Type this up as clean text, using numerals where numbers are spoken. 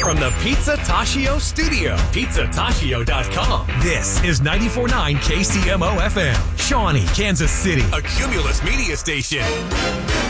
From the Pizza Tachio studio, pizzatachio.com. This is 94.9 KCMO FM, Shawnee, Kansas City, a Cumulus media station.